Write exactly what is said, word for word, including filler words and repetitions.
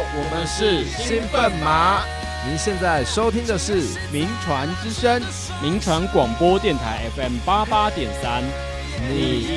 我们是兴奋麻。 您现在收听的是名传之声，名传广播电台 F M 八八点三。你